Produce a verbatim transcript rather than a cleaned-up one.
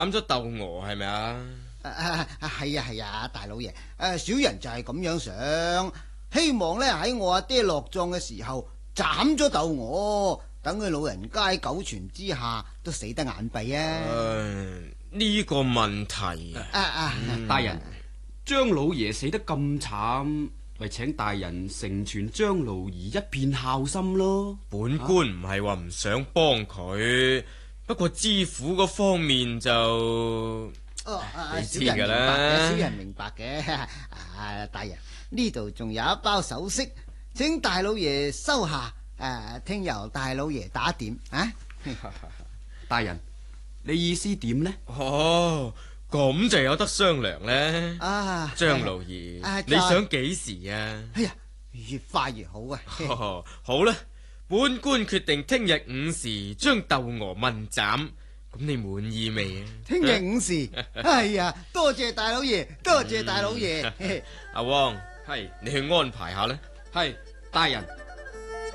斬咗竇娥係咪啊？ 係啊係啊，大老爺，誒，小人就係咁樣想，希望呢喺我阿爹落葬嘅時候斬咗竇娥，等佢老人家九泉之下都死得眼閉啊！ 呢個問題啊啊， 大人，張老爺死得咁慘，咪請大人成全張老兒一片孝心咯。 本官唔係話唔想幫佢，不過知府嗰方面就哦， 你知噶啦。 小人明白嘅，啊，大人，呢度仲有一包首飾，請大老爺收下。誒，聽由大老爺打點啊！ 大人，你意思點呢？ 哦，咁就有得商量呢。 啊， 張老爺， 啊你想幾時啊？ 哎呀，越快越好啊！ 哦，好啦，本官決定聽日午時將竇娥問斬，咁你滿意未啊？ 聽日午時，哎呀，多謝大老爺，多謝大老爺。 阿汪， 係你去安排下啦。 係，大人。